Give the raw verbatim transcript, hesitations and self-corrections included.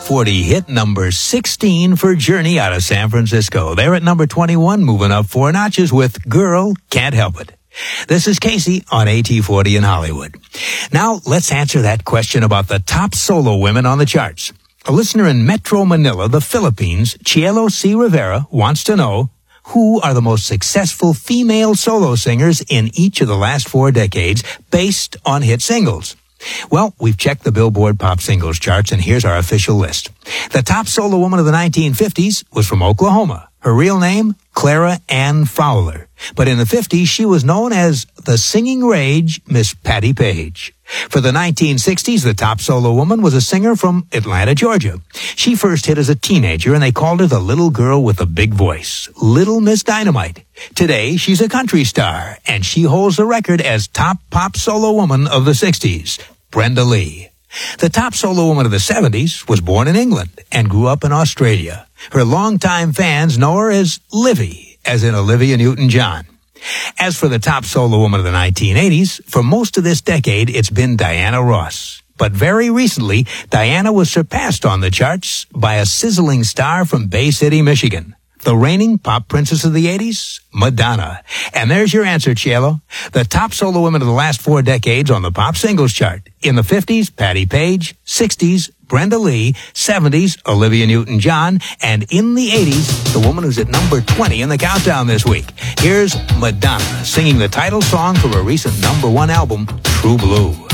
forty hit number sixteen for Journey out of San Francisco. They're at number twenty-one, moving up four notches with Girl, Can't Help It. This is Casey on A T forty in Hollywood. Now, let's answer that question about the top solo women on the charts. A listener in Metro Manila, the Philippines, Cielo C. Rivera, wants to know, who are the most successful female solo singers in each of the last four decades based on hit singles? Well, we've checked the Billboard Pop Singles charts, and here's our official list. The top solo woman of the nineteen fifties was from Oklahoma. Her real name, Clara Ann Fowler. But in the fifties, she was known as the singing rage, Miss Patti Page. For the nineteen sixties, the top solo woman was a singer from Atlanta, Georgia. She first hit as a teenager, and they called her the little girl with a big voice, Little Miss Dynamite. Today, she's a country star, and she holds the record as top pop solo woman of the sixties, Brenda Lee. The top solo woman of the seventies was born in England and grew up in Australia. Her longtime fans know her as Livy, as in Olivia Newton-John. As for the top solo woman of the nineteen eighties, for most of this decade, it's been Diana Ross. But very recently, Diana was surpassed on the charts by a sizzling star from Bay City, Michigan. The reigning pop princess of the eighties, Madonna. And there's your answer, Cielo. The top solo women of the last four decades on the pop singles chart. In the fifties, Patti Page. sixties, Brenda Lee. seventies, Olivia Newton-John. And in the eighties, the woman who's at number twenty in the countdown this week. Here's Madonna singing the title song from her recent number one album, True Blue.